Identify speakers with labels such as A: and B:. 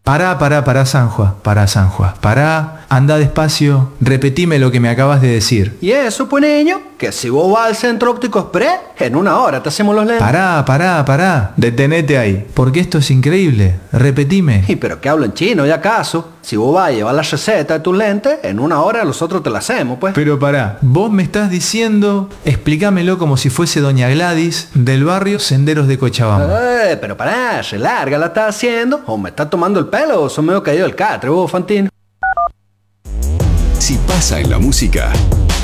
A: Pará, Sanjua, pará, anda despacio, repetime lo que me acabas de decir.
B: Y eso, pues niño, que si vos vas al Centro Óptico Express, en una hora te hacemos los lentes.
A: Pará, detenete ahí, porque esto es increíble, repetime.
B: ¿Y pero qué hablo en chino, ya acaso? Si vos vas a llevar la receta de tus lentes, en una hora nosotros te la hacemos, pues.
A: Pero pará, vos me estás diciendo, explícamelo como si fuese doña Gladys del barrio Senderos de Cochabamba.
B: Pero pará, se larga la estás haciendo, o me estás tomando el pelo, o sos medio caído del catre, vos, Fantino.
C: Si pasa en la música,